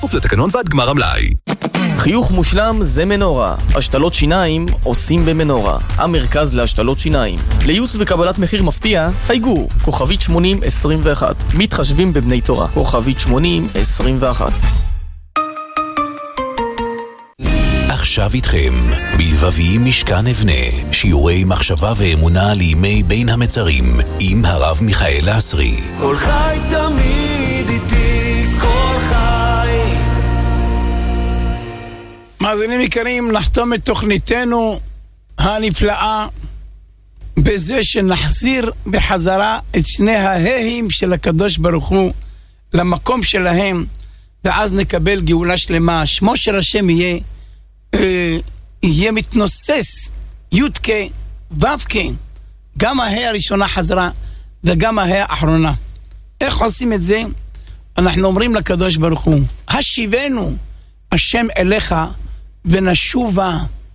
כפוף לתקנון ועד גמר המלאי. חיוך מושלם זה מנורה. השתלות שיניים עושים במנורה. המרכז להשתלות שיניים. לייעוץ וקבלת מחיר מפתיע, חייגו, כוכבית 8021. מתחשבים בבני תורה, כוכבית 8021. עכשיו איתכם, בלבבי משכן אבנה, שיעורי מחשבה ואמונה לימי בין המצרים, עם הרב מיכאל אסרי. כל חי תמיד איתי, כל חי. מאזינים יקרים, נחתום את תוכניתנו הנפלאה בזה שנחזיר בחזרה את שני ההיים של הקדוש ברוך הוא למקום שלהם, ואז נקבל גאולה שלמה. שמו של השם יהיה מתנוסס, יודקה ובקה, גם ההי הראשונה חזרה וגם ההי האחרונה. איך עושים את זה? אנחנו אומרים לקדוש ברוך הוא, השיבנו השם אליך ונשובה.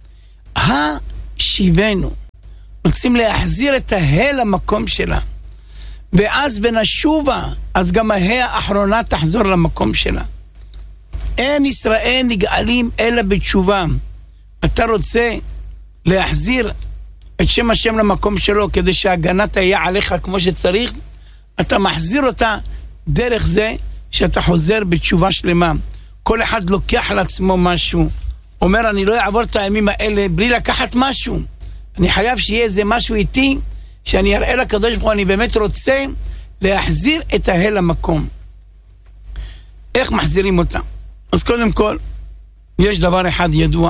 השיבנו, רוצים להחזיר את ההי למקום שלה, ואז ונשובה, אז גם ההי האחרונה תחזור למקום שלה. אין ישראל נגאלים אלא בתשובה. אתה רוצה להחזיר את שם השם למקום שלו כדי שההגנה תהיה עליך כמו שצריך, אתה מחזיר אותה דרך זה שאתה חוזר בתשובה שלמה. כל אחד לוקח על עצמו משהו, אומר אני לא אעבור את הימים האלה בלי לקחת משהו, אני חייב שיהיה איזה משהו איתי שאני אראה לקדוש ברוך הוא, אני באמת רוצה להחזיר את ההל למקום. איך מחזירים אותה? אז קודם כל, יש דבר אחד ידוע,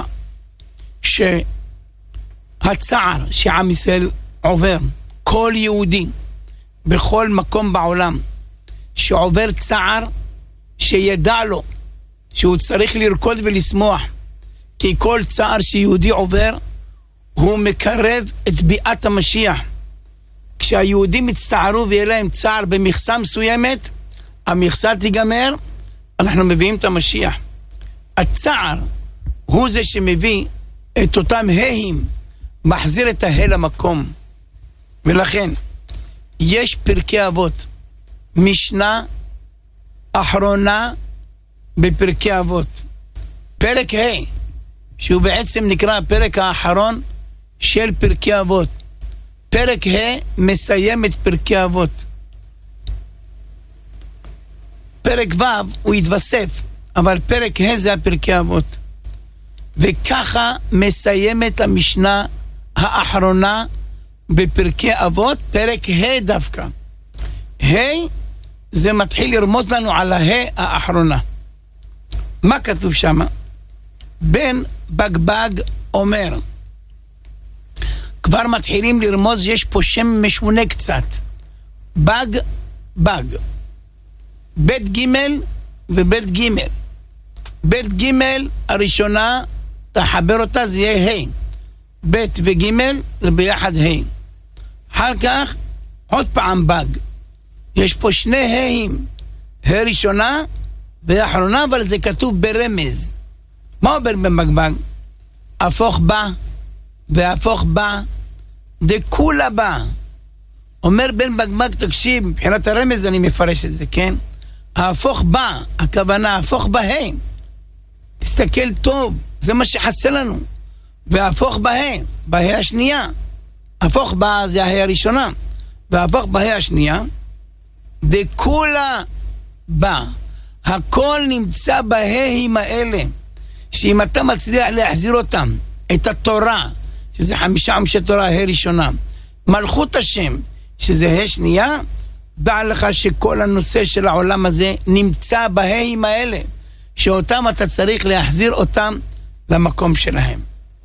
שהצער שעם ישראל עובר, כל יהודי, בכל מקום בעולם, שעובר צער, שידע לו, שהוא צריך לרקוד ולשמוח, כי כל צער שיהודי עובר, הוא מקרב את ביאת המשיח. כשהיהודים מצטערו ויהיה להם צער במכסה מסוימת, המכסה תיגמר, אנחנו מביאים את המשיח. הצער הוא זה שמביא את אותם היים, מחזיר את ההל למקום. ולכן יש פרקי אבות, משנה אחרונה בפרקי אבות, פרק ה' שהוא בעצם נקרא הפרק האחרון של פרקי אבות. פרק ה' מסיים את פרקי אבות. פרק ו' הוא יתווסף, אבל פרק ה' זה הפרקי אבות. וככה מסיימת המשנה האחרונה בפרקי אבות, פרק ה' דווקא. ה' זה מתחיל לרמוז לנו על ה' האחרונה. מה כתוב שם? בן בגבג אומר, כבר מתחילים לרמוז, יש פה שם משונה קצת, בג בג, בית ג' ובית ג'. בית ג' הראשונה תחבר אותה, זה יהיה ה', בית וג' זה ביחד ה'. אחר כך עוד פעם בג, יש פה שני ה'ים, ה' ראשונה והאחרונה, אבל זה כתוב ברמז. מה אומר במגבג? הפוך בא והפוך בא דכולה בא. אומר בן בגבג, תקשיב, מבחינת הרמז אני מפרש את זה, כן? ההפוך בא, הכוונה הפוך בה, תסתכל טוב, זה מה שחסר לנו. והפוך בה השנייה. הפוך בה זה ההא הראשונה, והפוך בה השנייה דכולה בא. הכל נמצא בהאים האלה, שאם אתה מצליח להחזיר אותם, את התורה, שזה 5 עמשי תורה, ה' ראשונה, מלכות השם, שזה ה' שנייה, דע לך שכל הנושא של העולם הזה נמצא בהאים האלה, שאותם אתה צריך להחזיר אותם למקום שלהם.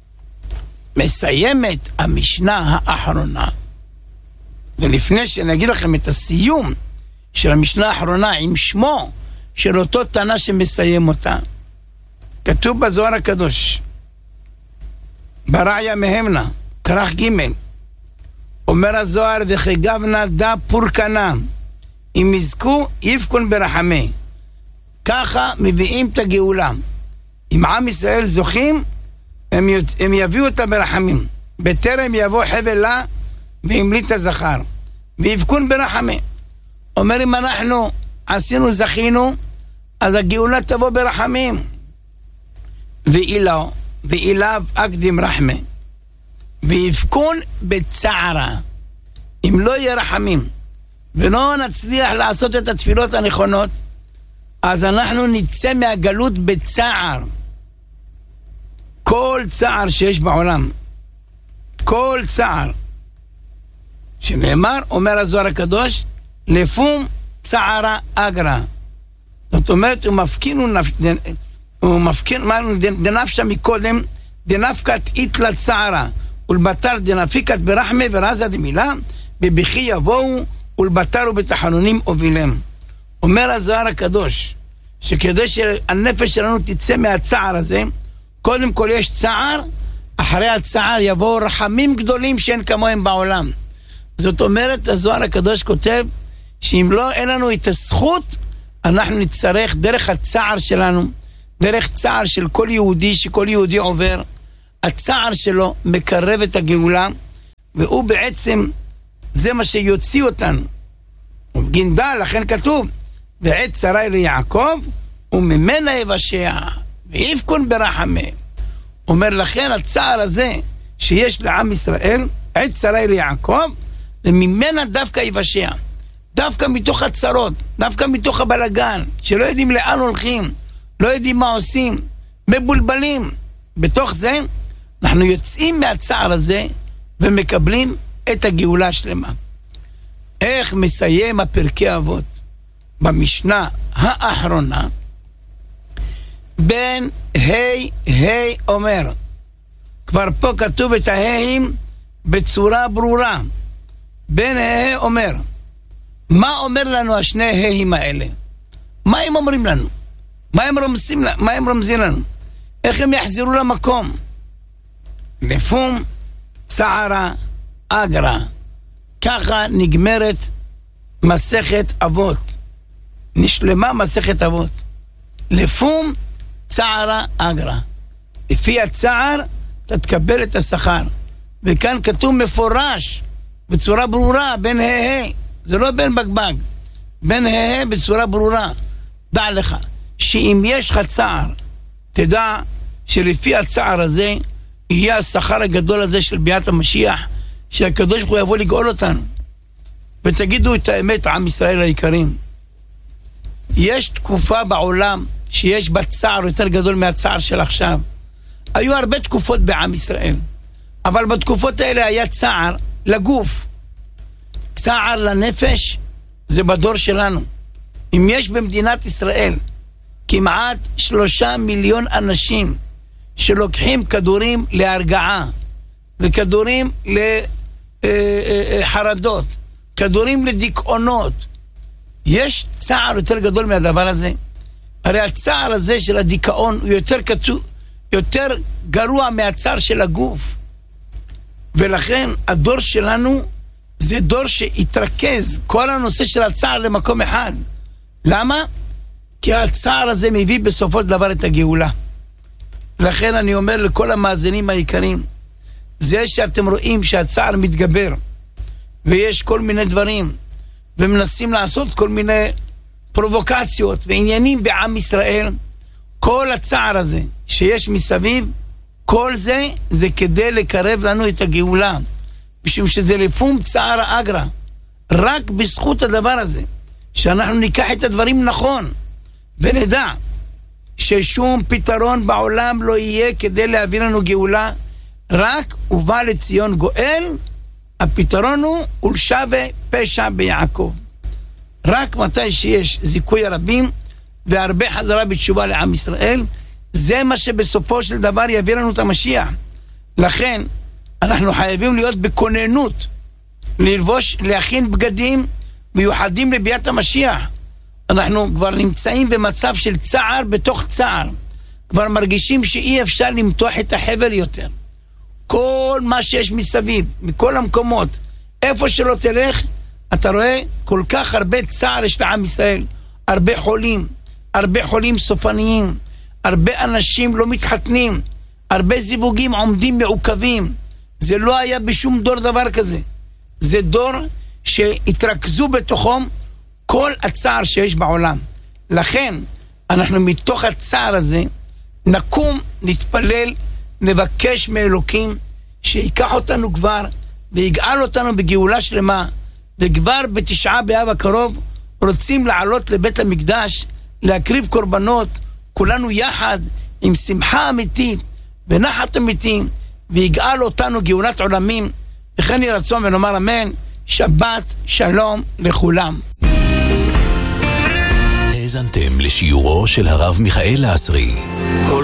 מסיימת המשנה האחרונה, ולפני שנגיד לכם את הסיום של המשנה האחרונה עם שמו של אותו תנא שמסיים אותה, כתוב בזוהר הקדוש, ברעיה מהמנה, כרך ג', אומר הזוהר, וחגבנה דה פורקנה, אם יזכו יפקון ברחמי. ככה מביאים את הגאולה. אם עם ישראל זוכים, הם יביאו אותה ברחמים. בטרם יבוא חבל לה והמליט הזכר, ויפקון ברחמי. אומר, אם אנחנו עשינו, זכינו, אז הגאולה תבוא ברחמים. ואיליו אקדים רחמה, ויבכון בצערה. אם לא יהיה רחמים, ולא נצליח לעשות את התפילות הנכונות, אז אנחנו נצא מהגלות בצער. כל צער שיש בעולם, כל צער, שנאמר, אומר הזוהר הקדוש, לפום צערה אגרה. זאת אומרת, הוא מפקין דנפשה מקודם, דנפקת איתלה צערה, ולבטר דנפיקת ברחמה ורזה דמילה, בבכי יבואו, ולבטרו בתחנונים הובילם. אומר הזוהר הקדוש, שכדי שהנפש שלנו תצא מהצער הזה, קודם כל יש צער, אחרי הצער יבואו רחמים גדולים שאין כמוהם בעולם. זאת אומרת, הזוהר הקדוש כותב, שאם לא אין לנו את הזכות, אנחנו נצטרך דרך הצער שלנו, דרך צער של כל יהודי, שכל יהודי עובר, הצער שלו מקרב את הגאולה, והוא בעצם, זה מה שיוציא אותנו. ובגינדה, לכן כתוב, ועת שרי ליעקב, וממנה יבשע, ויבכון ברחמה. אומר לכן, הצער הזה, שיש לעם ישראל, עת שרי ליעקב, וממנה דווקא יבשע. דווקא מתוך הצרות, דווקא מתוך הבלגן, שלא יודעים לאן הולכים, לא יודעים מה עושים, מבולבלים. בתוך זה, אנחנו יוצאים מהצער הזה, ומקבלים את הגאולה השלמה. איך מסיים הפרקי אבות? במשנה האחרונה, בין ה' אומר, כבר פה כתוב את הה'ים בצורה ברורה. בין ה' אומר, מה אומר לנו השני הה'ים האלה? מה הם אומרים לנו? מה הם רומזים לנו? איך הם יחזרו למקום? לפום צערה אגרה. ככה נגמרת מסכת אבות. נשלמה מסכת אבות. לפום צערה אגרה. לפי הצער אתה תקבל את השכר. וכאן כתוב מפורש בצורה ברורה בין ה' זה לא בין בגבג, בין ה' בצורה ברורה. דע לך שאם יש לך צער, תדע שלפי הצער הזה יהיה השכר הגדול הזה של ביאת המשיח, שהקדוש ברוך הוא יבוא לגאול אותנו. ותגידו את האמת, עם ישראל היקרים, יש תקופה בעולם שיש בה צער יותר גדול מהצער של עכשיו. היו הרבה תקופות בעם ישראל, אבל בתקופות האלה היה צער לגוף. צער לנפש זה בדור שלנו. אם יש במדינת ישראל כמעט 3 מיליון אנשים שלוקחים כדורים להרגעה, וכדורים לחרדות, כדורים לדיכאונות, יש צער יותר גדול מהדבר הזה? הרי הצער הזה של הדיכאון הוא יותר גרוע מהצער של הגוף. ולכן הדור שלנו זה דור שהתרכז כל הנושא של הצער למקום אחד. למה? כי הצער הזה מביא בסופו של דבר את הגאולה. לכן אני אומר לכל המאזינים היקרים, זה שאתם רואים שהצער מתגבר, ויש כל מיני דברים, ומנסים לעשות כל מיני פרובוקציות ועניינים בעם ישראל, כל הצער הזה שיש מסביב, כל זה זה כדי לקרב לנו את הגאולה, משום שזה לפום צער אגרה. רק בזכות הדבר הזה, שאנחנו ניקח את הדברים נכון, ונדע ששום פתרון בעולם לא יהיה כדי להביא לנו גאולה, רק ובא לציון גואל. הפתרון הוא ולשווה פשע ביעקב. רק מתי שיש זיכוי הרבים והרבה חזרה בתשובה לעם ישראל, זה מה שבסופו של דבר יביא לנו את המשיח. לכן אנחנו חייבים להיות בכוננות, ללבוש, להכין בגדים מיוחדים לביאת המשיח. אנחנו כבר נמצאים במצב של צער בתוך צער, כבר מרגישים שאי אפשר למתוח את החבל יותר. כל מה שיש מסביב, מכל המקומות, איפה שלא תלך, אתה רואה כל כך הרבה צער יש לעם ישראל. הרבה חולים סופניים, הרבה אנשים לא מתחתנים, הרבה זיווגים עומדים מעוכבים. זה לא היה בשום דור דבר כזה. זה דור שהתרכזו בתוכם כל הצער שיש בעולם. לכן אנחנו מתוך הצער הזה נקום, נתפלל, נבקש מאלוקים שיקח אותנו כבר ויגאל אותנו בגאולה שלמה. וכבר בתשעה באב הקרוב רוצים לעלות לבית המקדש, להקריב קורבנות, כולנו יחד עם שמחה אמיתית ונחת אמיתית, ויגאל אותנו גאולת עולמים. וכן יהי רצון ונאמר אמן. שבת שלום לכולם. האזנתם לשיעורו של הרב מיכאל לסרי.